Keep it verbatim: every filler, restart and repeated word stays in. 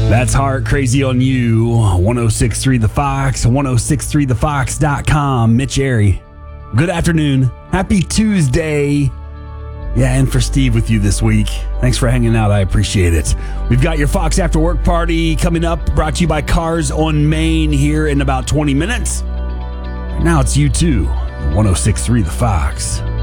That's Heart Crazy on You. ten sixty-three The Fox, ten sixty-three the fox dot com. Mitch Airy. Good afternoon. Happy Tuesday. Yeah, and for Steve with you this week. Thanks for hanging out. I appreciate it. We've got your Fox After Work Party coming up, brought to you by Cars on Main here in about twenty minutes. Now it's you too. ten sixty-three The Fox.